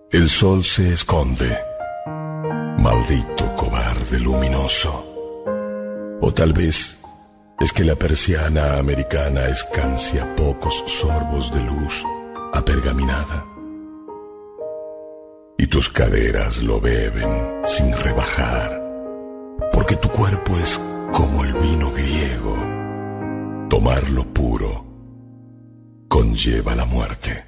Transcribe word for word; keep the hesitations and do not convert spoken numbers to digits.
El sol se esconde, maldito cobarde luminoso. O tal vez es que la persiana americana escancia pocos sorbos de luz apergaminada. Y tus caderas lo beben sin rebajar, porque tu cuerpo es como el vino griego. Tomarlo puro conlleva la muerte.